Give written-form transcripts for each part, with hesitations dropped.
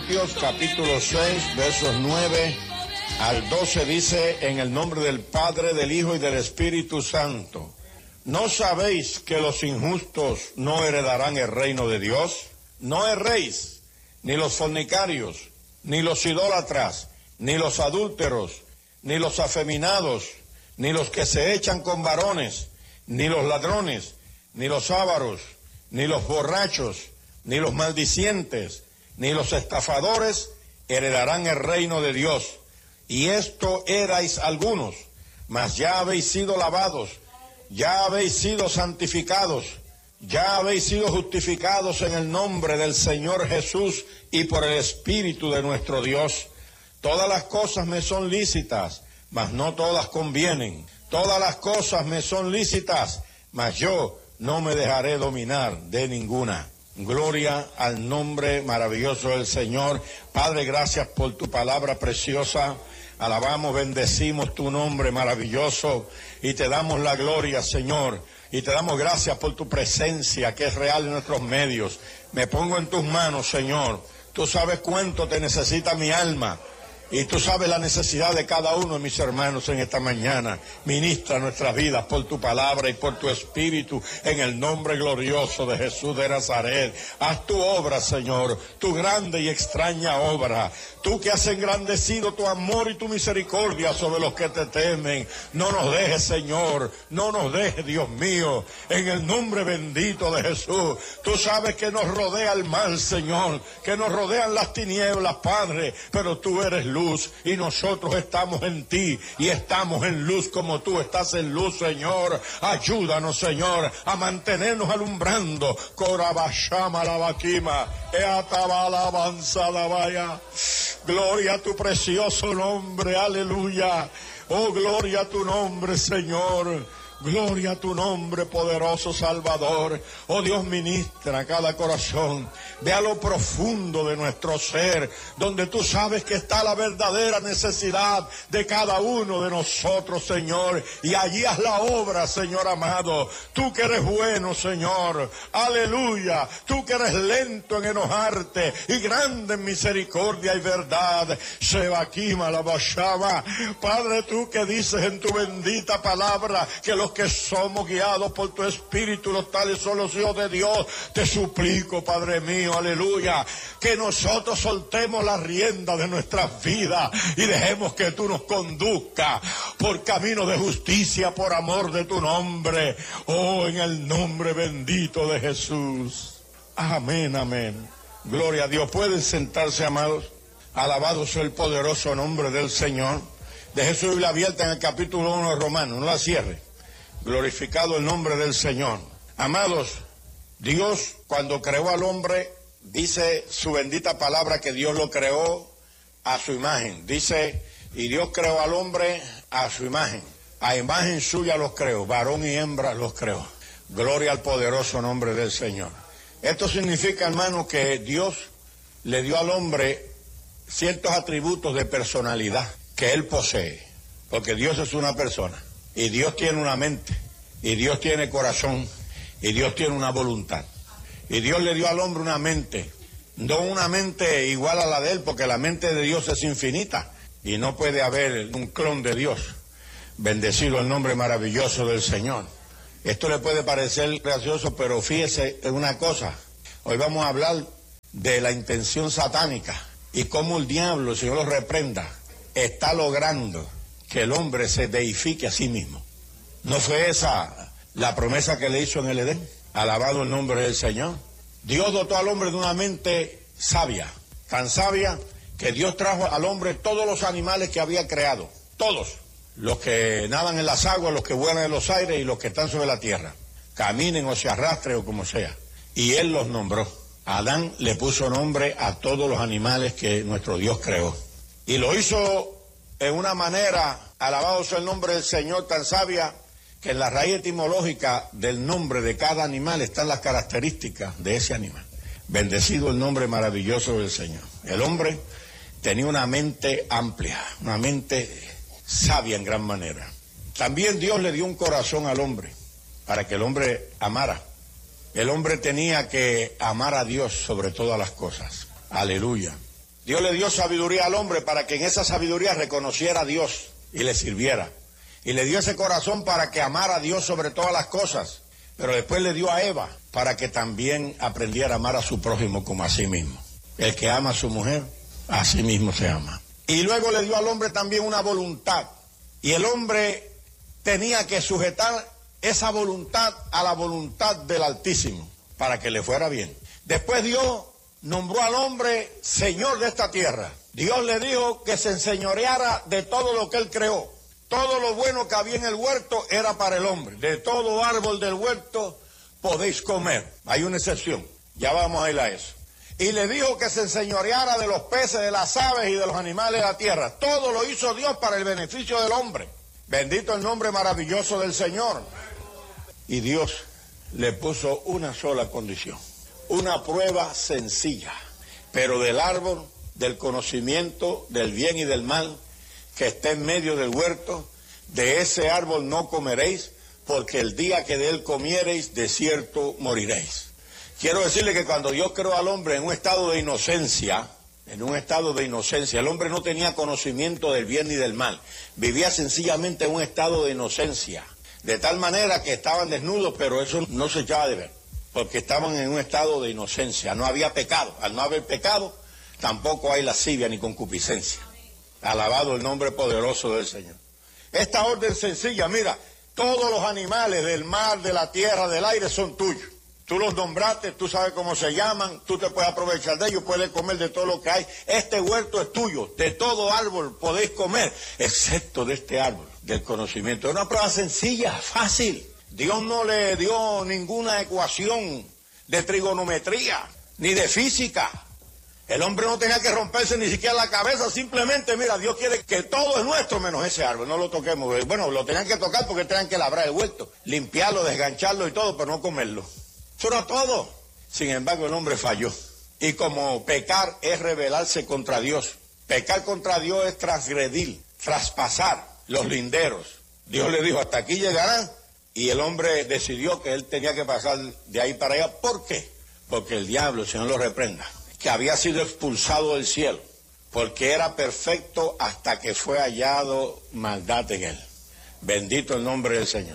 Corintios capítulo 6, versos 9 al 12 dice: en el nombre del Padre, del Hijo y del Espíritu Santo. ¿No sabéis que los injustos no heredarán el reino de Dios? No erréis, ni los fornicarios, ni los idólatras, ni los adúlteros, ni los afeminados, ni los que se echan con varones, ni los ladrones, ni los ávaros, ni los borrachos, ni los maldicientes, ni los estafadores heredarán el reino de Dios. Y esto erais algunos, mas ya habéis sido lavados, ya habéis sido santificados, ya habéis sido justificados en el nombre del Señor Jesús y por el Espíritu de nuestro Dios. Todas las cosas me son lícitas, mas no todas convienen. Todas las cosas me son lícitas, mas yo no me dejaré dominar de ninguna. Gloria al nombre maravilloso del Señor. Padre, gracias por tu palabra preciosa. Alabamos, bendecimos tu nombre maravilloso y te damos la gloria, Señor. Y te damos gracias por tu presencia que es real en nuestros medios. Me pongo en tus manos, Señor. Tú sabes cuánto te necesita mi alma. Y tú sabes la necesidad de cada uno de mis hermanos en esta mañana. Ministra nuestras vidas por tu palabra y por tu espíritu en el nombre glorioso de Jesús de Nazaret. Haz tu obra, Señor, tu grande y extraña obra. Tú que has engrandecido tu amor y tu misericordia sobre los que te temen. No nos dejes, Señor, no nos dejes, Dios mío, en el nombre bendito de Jesús. Tú sabes que nos rodea el mal, Señor, que nos rodean las tinieblas, Padre, pero tú eres luz. Y nosotros estamos en ti y estamos en luz como tú estás en luz, Señor. Ayúdanos, Señor, a mantenernos alumbrando. Corabashama la vaquima, eatabala avanzada vaya. Gloria a tu precioso nombre, aleluya. Oh, gloria a tu nombre, Señor. Gloria a tu nombre, poderoso Salvador. Oh Dios, ministra cada corazón. Ve a lo profundo de nuestro ser, donde tú sabes que está la verdadera necesidad de cada uno de nosotros, Señor. Y allí haz la obra, Señor amado. Tú que eres bueno, Señor. Aleluya. Tú que eres lento en enojarte y grande en misericordia y verdad. Sebaquima la bashama. Padre, tú que dices en tu bendita palabra que los que somos guiados por tu Espíritu, los tales son los hijos de Dios. Te suplico, Padre mío, aleluya, que nosotros soltemos la rienda de nuestras vidas y dejemos que tú nos conduzcas por camino de justicia, por amor de tu nombre. Oh, en el nombre bendito de Jesús. Amén, amén. Gloria a Dios. Pueden sentarse, amados. Alabado sea el poderoso nombre del Señor. Deje su Biblia abierta en el capítulo 1 de Romanos, no la cierre. Glorificado el nombre del Señor. Amados, Dios cuando creó al hombre, dice su bendita palabra que Dios lo creó a su imagen. Dice, y Dios creó al hombre a su imagen. A imagen suya los creó, varón y hembra los creó. Gloria al poderoso nombre del Señor. Esto significa, hermano, que Dios le dio al hombre ciertos atributos de personalidad que él posee. Porque Dios es una persona. Y Dios tiene una mente, y Dios tiene corazón, y Dios tiene una voluntad. Y Dios le dio al hombre una mente, no una mente igual a la de él, porque la mente de Dios es infinita, y no puede haber un clon de Dios. Bendecido el nombre maravilloso del Señor. Esto le puede parecer gracioso, pero fíjese en una cosa. Hoy vamos a hablar de la intención satánica, y cómo el diablo, el Señor lo reprenda, está logrando que el hombre se deifique a sí mismo. ¿No fue esa la promesa que le hizo en el Edén? Alabado el nombre del Señor. Dios dotó al hombre de una mente sabia, tan sabia que Dios trajo al hombre todos los animales que había creado, todos, los que nadan en las aguas, los que vuelan en los aires y los que están sobre la tierra, caminen o se arrastren o como sea. Y Él los nombró. Adán le puso nombre a todos los animales que nuestro Dios creó. Y lo hizo en una manera, alabado sea el nombre del Señor, tan sabia, que en la raíz etimológica del nombre de cada animal están las características de ese animal. Bendecido el nombre maravilloso del Señor. El hombre tenía una mente amplia, una mente sabia en gran manera. También Dios le dio un corazón al hombre, para que el hombre amara. El hombre tenía que amar a Dios sobre todas las cosas. Aleluya. Dios le dio sabiduría al hombre para que en esa sabiduría reconociera a Dios y le sirviera. Y le dio ese corazón para que amara a Dios sobre todas las cosas. Pero después le dio a Eva para que también aprendiera a amar a su prójimo como a sí mismo. El que ama a su mujer, a sí mismo se ama. Y luego le dio al hombre también una voluntad. Y el hombre tenía que sujetar esa voluntad a la voluntad del Altísimo para que le fuera bien. Después Dios nombró al hombre señor de esta tierra. Dios le dijo que se enseñoreara de todo lo que él creó. Todo lo bueno que había en el huerto era para el hombre. De todo árbol del huerto podéis comer. Hay una excepción, ya vamos a ir a eso. Y le dijo que se enseñoreara de los peces, de las aves y de los animales de la tierra. Todo lo hizo Dios para el beneficio del hombre. Bendito el nombre maravilloso del Señor. Y Dios le puso una sola condición, una prueba sencilla, pero del árbol, del conocimiento, del bien y del mal, que está en medio del huerto, de ese árbol no comeréis, porque el día que de él comiereis, de cierto moriréis. Quiero decirle que cuando Dios creó al hombre en un estado de inocencia, el hombre no tenía conocimiento del bien ni del mal, vivía sencillamente en un estado de inocencia, de tal manera que estaban desnudos, pero eso no se echaba de ver, porque estaban en un estado de inocencia, no había pecado. Al no haber pecado, tampoco hay lascivia ni concupiscencia. Alabado el nombre poderoso del Señor. Esta orden sencilla, mira, todos los animales del mar, de la tierra, del aire son tuyos. Tú los nombraste, tú sabes cómo se llaman, tú te puedes aprovechar de ellos, puedes comer de todo lo que hay. Este huerto es tuyo, de todo árbol podéis comer, excepto de este árbol del conocimiento. Es una prueba sencilla, fácil. Dios no le dio ninguna ecuación de trigonometría, ni de física. El hombre no tenía que romperse ni siquiera la cabeza, simplemente, mira, Dios quiere que todo es nuestro menos ese árbol, no lo toquemos. Bueno, lo tenían que tocar porque tenían que labrar el huerto, limpiarlo, desgancharlo y todo, pero no comerlo. Eso era todo. Sin embargo, el hombre falló. Y como pecar es rebelarse contra Dios, pecar contra Dios es transgredir, traspasar los linderos. Dios le dijo, hasta aquí llegarán, y el hombre decidió que él tenía que pasar de ahí para allá. ¿Por qué? Porque el diablo, el Señor lo reprenda, que había sido expulsado del cielo, porque era perfecto hasta que fue hallado maldad en él. Bendito el nombre del Señor.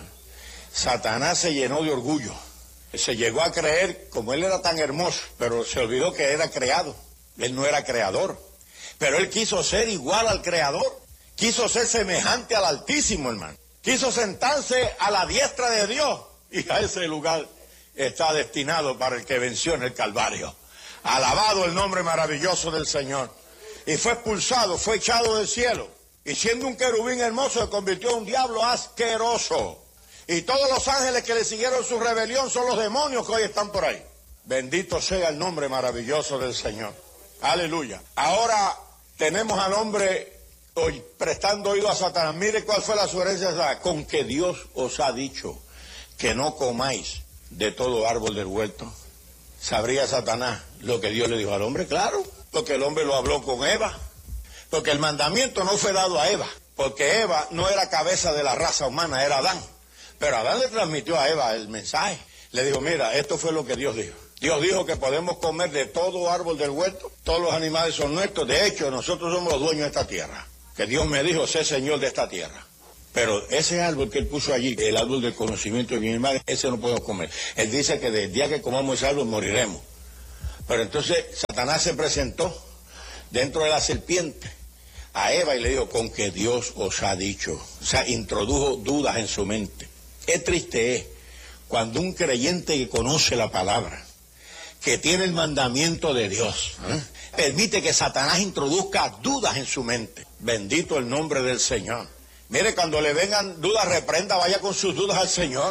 Satanás se llenó de orgullo, se llegó a creer, como él era tan hermoso, pero se olvidó que era creado, él no era creador, pero él quiso ser igual al creador, quiso ser semejante al Altísimo, hermano, quiso sentarse a la diestra de Dios, y a ese lugar está destinado para el que venció en el Calvario. Alabado el nombre maravilloso del Señor. Y fue expulsado, fue echado del cielo. Y siendo un querubín hermoso, se convirtió en un diablo asqueroso. Y todos los ángeles que le siguieron su rebelión son los demonios que hoy están por ahí. Bendito sea el nombre maravilloso del Señor. Aleluya. Ahora tenemos al hombre hoy prestando oído a Satanás. Mire cuál fue la sugerencia de Satanás. Con que Dios os ha dicho que no comáis de todo árbol del huerto. ¿Sabría Satanás lo que Dios le dijo al hombre? Claro, porque el hombre lo habló con Eva, porque el mandamiento no fue dado a Eva, porque Eva no era cabeza de la raza humana, era Adán, pero Adán le transmitió a Eva el mensaje, le dijo, mira, esto fue lo que Dios dijo. Dios dijo que podemos comer de todo árbol del huerto, todos los animales son nuestros, de hecho nosotros somos los dueños de esta tierra, que Dios me dijo, sé señor de esta tierra. Pero ese árbol que él puso allí, el árbol del conocimiento de bien y mal, ese no podemos comer. Él dice que del día que comamos ese árbol moriremos. Pero entonces Satanás se presentó dentro de la serpiente a Eva y le dijo, con que Dios os ha dicho. O sea, introdujo dudas en su mente. Qué triste es cuando un creyente que conoce la palabra, que tiene el mandamiento de Dios, permite que Satanás introduzca dudas en su mente. Bendito el nombre del Señor. Mire, cuando le vengan dudas, reprenda, vaya con sus dudas al Señor.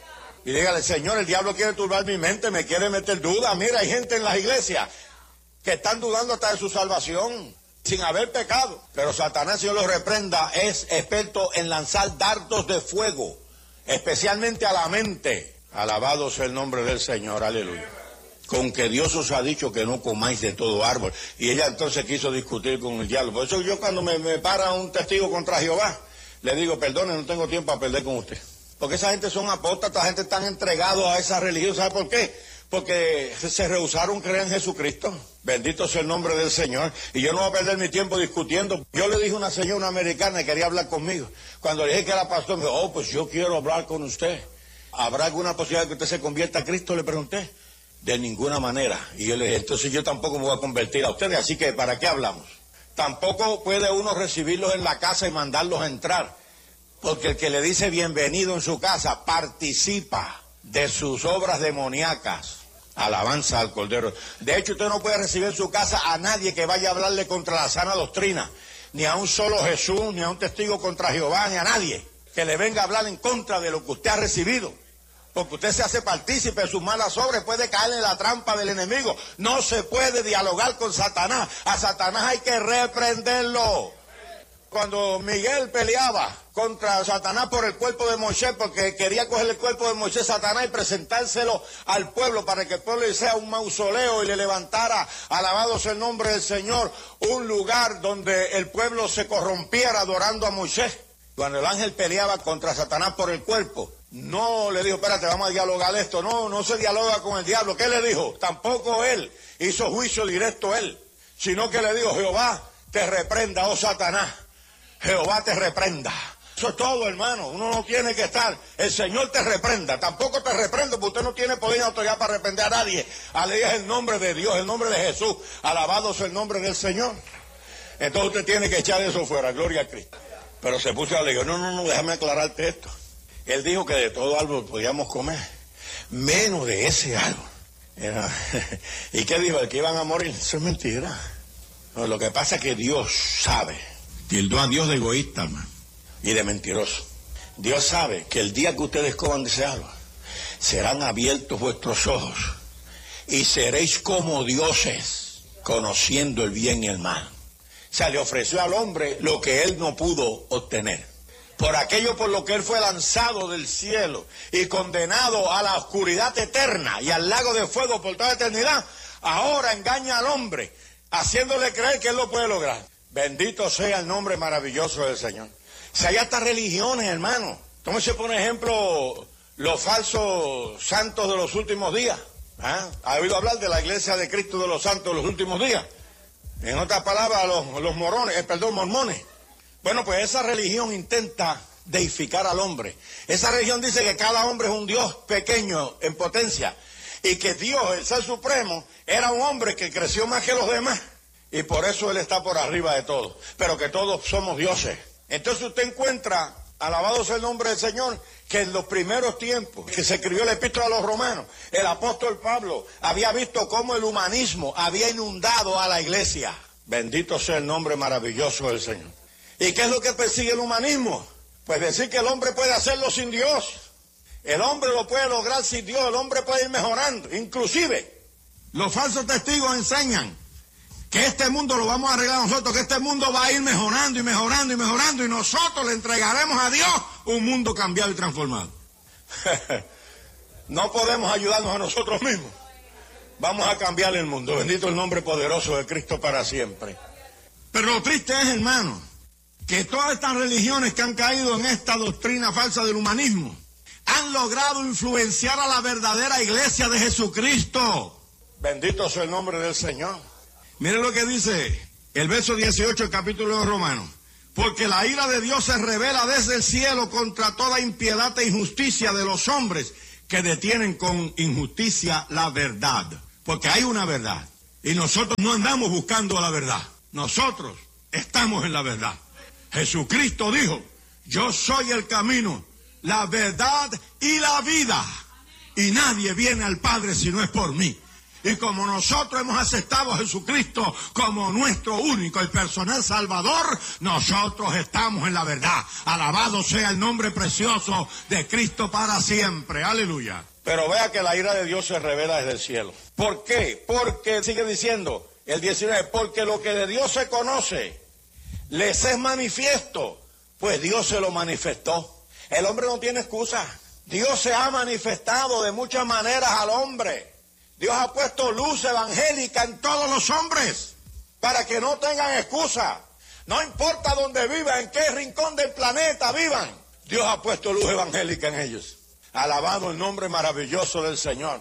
Y dígale, Señor, el diablo quiere turbar mi mente, me quiere meter dudas. Mira, hay gente en las iglesias que están dudando hasta de su salvación, sin haber pecado. Pero Satanás, Dios lo reprenda, es experto en lanzar dardos de fuego, especialmente a la mente. Alabado sea el nombre del Señor, aleluya. Con que Dios os ha dicho que no comáis de todo árbol. Y ella entonces quiso discutir con el diablo. Por eso yo cuando me para un testigo contra Jehová, le digo, perdone, no tengo tiempo a perder con usted. Porque esa gente son apóstatas, esa gente están entregados a esa religión. ¿Sabe por qué? porque se rehusaron a creer en Jesucristo. Bendito sea el nombre del Señor. Y yo no voy a perder mi tiempo discutiendo. Yo le dije a una señora, una americana, que quería hablar conmigo. Cuando le dije que era pastor, me dijo, oh, pues yo quiero hablar con usted. ¿Habrá alguna posibilidad de que usted se convierta a Cristo? Le pregunté. De ninguna manera. Y yo le dije, entonces yo tampoco me voy a convertir a ustedes, así que ¿para qué hablamos? Tampoco puede uno recibirlos en la casa y mandarlos a entrar. Porque el que le dice bienvenido en su casa participa de sus obras demoníacas. Alabanza al Cordero. De hecho, usted no puede recibir en su casa a nadie que vaya a hablarle contra la sana doctrina, ni a un solo Jesús, ni a un testigo contra Jehová, ni a nadie que le venga a hablar en contra de lo que usted ha recibido. Porque usted se hace partícipe de sus malas obras, puede caer en la trampa del enemigo. No se puede dialogar con Satanás. A Satanás hay que reprenderlo. Cuando Miguel peleaba contra Satanás por el cuerpo de Moisés, porque quería coger el cuerpo de Moisés, Satanás, y presentárselo al pueblo para que el pueblo le hiciera un mausoleo y le levantara, alabado sea el nombre del Señor, un lugar donde el pueblo se corrompiera adorando a Moisés. Cuando el ángel peleaba contra Satanás por el cuerpo, no le dijo, espérate, vamos a dialogar esto. No se dialoga con el diablo. ¿Qué le dijo? Tampoco él hizo juicio directo él, sino que le dijo, Jehová te reprenda, oh Satanás. Jehová te reprenda. Eso es todo, hermano. Uno no tiene que estar. El Señor te reprenda. Tampoco te reprendo, porque usted no tiene poder ni autoridad para reprender a nadie. Aleluya, es el nombre de Dios, el nombre de Jesús. Alabado sea el nombre del Señor. Entonces usted tiene que echar eso fuera. Gloria a Cristo. Pero se puso a leer. No, déjame aclararte esto. Él dijo que de todo árbol podíamos comer, menos de ese árbol. ¿Y qué dijo? ¿El que iban a morir? Eso es mentira. No, lo que pasa es que Dios sabe. Tildó a Dios de egoísta, hermano, y de mentiroso. Dios sabe que el día que ustedes coman de ese árbol, serán abiertos vuestros ojos y seréis como dioses, conociendo el bien y el mal. O sea, le ofreció al hombre lo que él no pudo obtener. Por aquello por lo que él fue lanzado del cielo y condenado a la oscuridad eterna y al lago de fuego por toda eternidad, ahora engaña al hombre, haciéndole creer que él lo puede lograr. Bendito sea el nombre maravilloso del Señor. Si hay hasta religiones, hermano. Tómese por ejemplo los falsos santos de los últimos días. ¿Ha oído hablar de la Iglesia de Cristo de los Santos de los últimos días? En otras palabras, los mormones. Bueno, pues esa religión intenta deificar al hombre. Esa religión dice que cada hombre es un Dios pequeño en potencia y que Dios, el Ser Supremo, era un hombre que creció más que los demás. Y por eso Él está por arriba de todo, pero que todos somos dioses. Entonces usted encuentra, alabado sea el nombre del Señor, que en los primeros tiempos que se escribió la epístola a los romanos, el apóstol Pablo había visto cómo el humanismo había inundado a la iglesia. Bendito sea el nombre maravilloso del Señor. ¿Y qué es lo que persigue el humanismo? Pues decir que el hombre puede hacerlo sin Dios. El hombre lo puede lograr sin Dios, el hombre puede ir mejorando. Inclusive, los falsos testigos enseñan que este mundo lo vamos a arreglar nosotros, que este mundo va a ir mejorando y mejorando y mejorando y nosotros le entregaremos a Dios un mundo cambiado y transformado. No podemos ayudarnos a nosotros mismos. Vamos a cambiar el mundo. Bendito el nombre poderoso de Cristo para siempre. Pero lo triste es, hermano, que todas estas religiones que han caído en esta doctrina falsa del humanismo han logrado influenciar a la verdadera iglesia de Jesucristo. Bendito sea el nombre del Señor. Miren lo que dice el verso 18 del capítulo de Romanos. Porque la ira de Dios se revela desde el cielo contra toda impiedad e injusticia de los hombres que detienen con injusticia la verdad. Porque hay una verdad. Y nosotros no andamos buscando la verdad. Nosotros estamos en la verdad. Jesucristo dijo, yo soy el camino, la verdad y la vida. Y nadie viene al Padre si no es por mí. Y como nosotros hemos aceptado a Jesucristo como nuestro único y personal Salvador, nosotros estamos en la verdad. Alabado sea el nombre precioso de Cristo para siempre. Aleluya. Pero vea que la ira de Dios se revela desde el cielo. ¿Por qué? Porque, sigue diciendo el 19, porque lo que de Dios se conoce les es manifiesto, pues Dios se lo manifestó. El hombre no tiene excusa. Dios se ha manifestado de muchas maneras al hombre. Dios ha puesto luz evangélica en todos los hombres para que no tengan excusa. No importa dónde vivan, en qué rincón del planeta vivan, Dios ha puesto luz evangélica en ellos. Alabado el nombre maravilloso del Señor.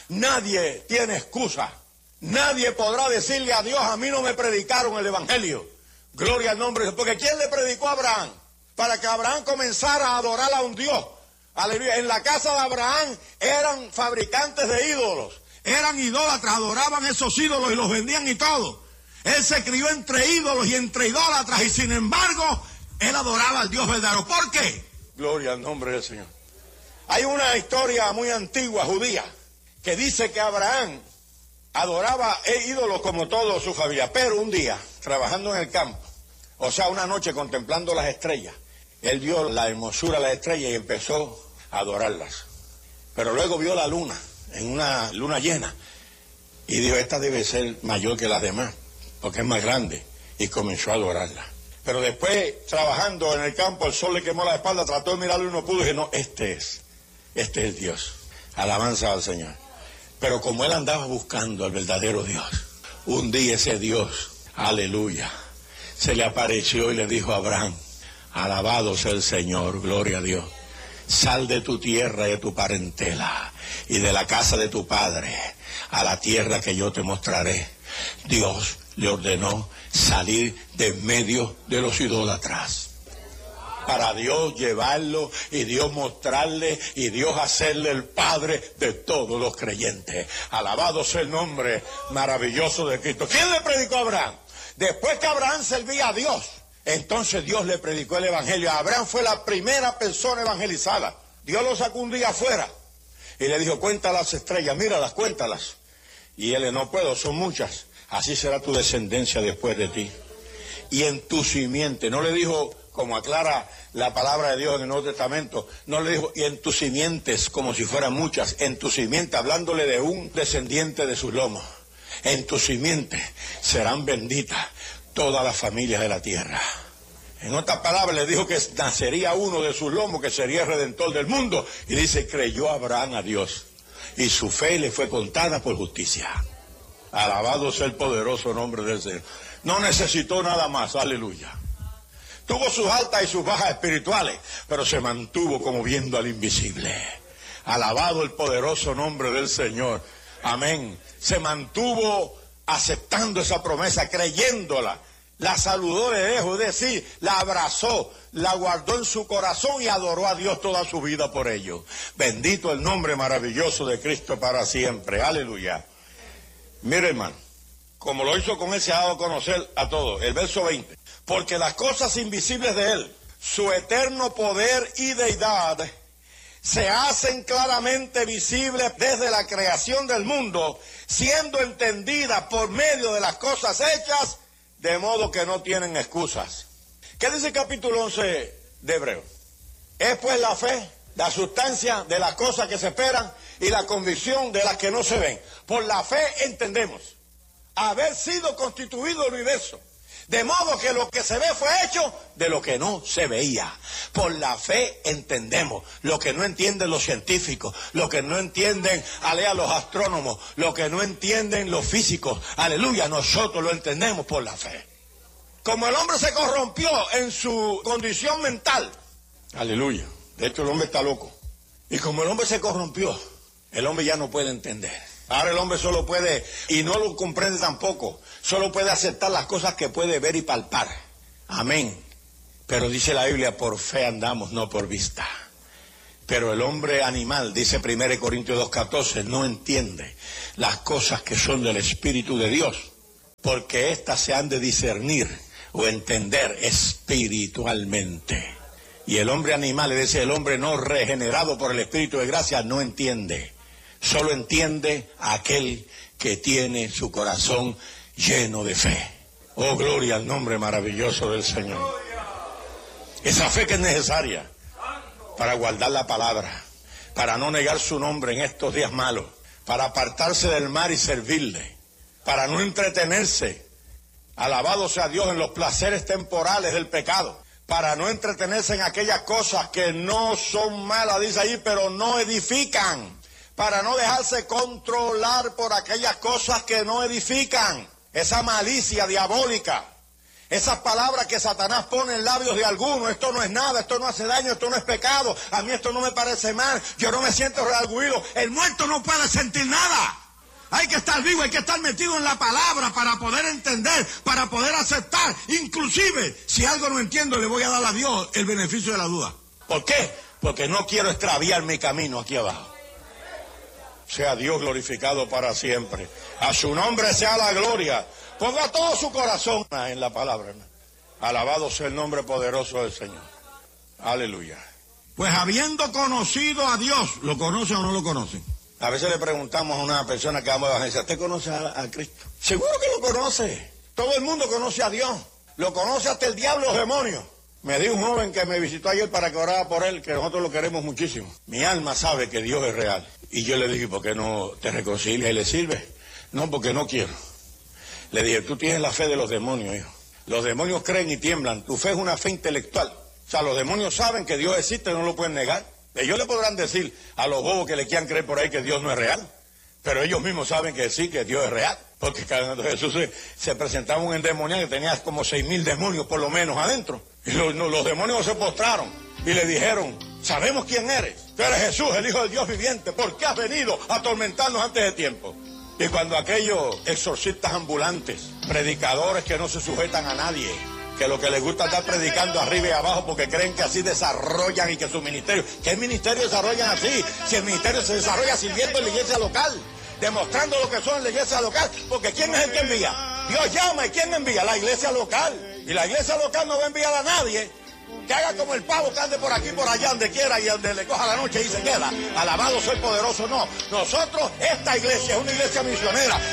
Nadie tiene excusa. Nadie podrá decirle a Dios, a mí no me predicaron el evangelio. Gloria al nombre de Dios. Porque ¿quién le predicó a Abraham? Para que Abraham comenzara a adorar a un Dios. Aleluya. En la casa de Abraham eran fabricantes de ídolos. Eran idólatras, adoraban esos ídolos y los vendían y todo. Él se crió entre ídolos y entre idólatras y sin embargo, él adoraba al Dios verdadero. ¿Por qué? Gloria al nombre del Señor. Hay una historia muy antigua, judía, que dice que Abraham adoraba ídolos como toda su familia, pero un día, trabajando en el campo, o sea, una noche contemplando las estrellas, él vio la hermosura de las estrellas y empezó a adorarlas. Pero luego vio la luna, en una luna llena, y dijo, esta debe ser mayor que las demás, porque es más grande, y comenzó a adorarla. Pero después, trabajando en el campo, el sol le quemó la espalda, trató de mirarlo y no pudo, y dije, no, este es Dios. Alabanza al Señor. Pero como él andaba buscando al verdadero Dios, un día ese Dios, aleluya, se le apareció y le dijo a Abraham, alabado sea el Señor, gloria a Dios, sal de tu tierra y de tu parentela y de la casa de tu padre a la tierra que yo te mostraré. Dios le ordenó salir de en medio de los idólatras, para Dios llevarlo y Dios mostrarle y Dios hacerle el Padre de todos los creyentes. Alabado sea el nombre maravilloso de Cristo. ¿Quién le predicó a Abraham? Después que Abraham servía a Dios, entonces Dios le predicó el evangelio. Abraham fue la primera persona evangelizada. Dios lo sacó un día afuera y le dijo, cuenta las estrellas, míralas, cuéntalas. Y él, no puedo, son muchas. Así será tu descendencia después de ti. Y en tu simiente, no le dijo, como aclara la palabra de Dios en el Nuevo Testamento, no le dijo, y en tus simientes, como si fueran muchas, en tu simiente, hablándole de un descendiente de sus lomos. En tu simiente serán benditas todas las familias de la tierra. En otras palabras, le dijo que nacería uno de sus lomos, que sería el redentor del mundo. Y dice, creyó Abraham a Dios, y su fe le fue contada por justicia. Alabado sea el poderoso nombre del Señor. No necesitó nada más, aleluya. Tuvo sus altas y sus bajas espirituales, pero se mantuvo como viendo al invisible. Alabado el poderoso nombre del Señor. Amén. Se mantuvo aceptando esa promesa, creyéndola. La saludó de lejos, es decir, la abrazó, la guardó en su corazón y adoró a Dios toda su vida por ello. Bendito el nombre maravilloso de Cristo para siempre. Aleluya. Mire, hermano, como lo hizo con él, se ha dado a conocer a todos. El verso 20. Porque las cosas invisibles de él, su eterno poder y deidad, se hacen claramente visibles desde la creación del mundo, siendo entendidas por medio de las cosas hechas, de modo que no tienen excusas. ¿Qué dice el capítulo 11 de Hebreos? Es pues la fe, la sustancia de las cosas que se esperan y la convicción de las que no se ven. Por la fe entendemos haber sido constituido el universo, de modo que lo que se ve fue hecho de lo que no se veía. Por la fe entendemos lo que no entienden los científicos, lo que no entienden, los astrónomos, lo que no entienden los físicos. Aleluya, nosotros lo entendemos por la fe. Como el hombre se corrompió en su condición mental, aleluya, de hecho el hombre está loco. Y como el hombre se corrompió, el hombre ya no puede entender. Ahora el hombre solo puede, y no lo comprende tampoco, solo puede aceptar las cosas que puede ver y palpar. Amén. Pero dice la Biblia, por fe andamos, no por vista. Pero el hombre animal, dice 1 Corintios 2:14, no entiende las cosas que son del Espíritu de Dios, porque éstas se han de discernir o entender espiritualmente. Y el hombre animal, es decir, el hombre no regenerado por el Espíritu de gracia, no entiende. Solo entiende aquel que tiene su corazón lleno de fe. Oh, gloria al nombre maravilloso del Señor. Esa fe que es necesaria para guardar la palabra, para no negar su nombre en estos días malos, para apartarse del mal y servirle, para no entretenerse, alabado sea Dios, en los placeres temporales del pecado, para no entretenerse en aquellas cosas que no son malas, dice ahí, pero no edifican, para no dejarse controlar por aquellas cosas que no edifican, esa malicia diabólica, Esas palabras que Satanás pone en labios de algunos, esto no es nada, esto no hace daño, esto no es pecado, a mí esto no me parece mal, yo no me siento redarguido. El muerto no puede sentir nada. Hay que estar vivo, hay que estar metido en la palabra para poder entender, para poder aceptar. Inclusive, si algo no entiendo, le voy a dar a Dios el beneficio de la duda. ¿Por qué? Porque no quiero extraviar mi camino aquí abajo. Sea Dios glorificado para siempre. A su nombre sea la gloria. Ponga todo su corazón en la palabra. Alabado sea el nombre poderoso del Señor. Aleluya. Pues habiendo conocido a Dios, ¿lo conocen o no lo conocen? A veces le preguntamos a una persona que vamos a evangelizar, ¿usted conoce a Cristo? Seguro que lo conoce. Todo el mundo conoce a Dios. Lo conoce hasta el diablo, los demonios. Me dijo un joven que me visitó ayer para que orara por él, que nosotros lo queremos muchísimo. Mi alma sabe que Dios es real. Y yo le dije, ¿por qué no te reconcilias y le sirves? No, porque no quiero. Le dije, tú tienes la fe de los demonios, hijo. Los demonios creen y tiemblan. Tu fe es una fe intelectual. O sea, los demonios saben que Dios existe y no lo pueden negar. Ellos le podrán decir a los bobos que le quieran creer por ahí que Dios no es real. Pero ellos mismos saben que sí, que Dios es real. Porque Jesús se presentaba un endemoniado que tenía como 6,000 demonios por lo menos adentro. Y los demonios se postraron y le dijeron, sabemos quién eres. Tú eres Jesús, el Hijo del Dios viviente. ¿Por qué has venido a atormentarnos antes de tiempo? Y cuando aquellos exorcistas ambulantes, predicadores que no se sujetan a nadie, que lo que les gusta es estar predicando arriba y abajo porque creen que así desarrollan y que su ministerio, ¿qué ministerio desarrollan así? Si el ministerio se desarrolla sirviendo en la iglesia local, demostrando lo que son en la iglesia local, porque ¿quién es el que envía? Dios llama, ¿y quién envía? La iglesia local. Y la iglesia local no va a enviar a nadie que haga como el pavo que ande por aquí, por allá, donde quiera y donde le coja la noche y se queda. Alabado sea el poderoso. No, nosotros, esta iglesia es una iglesia misionera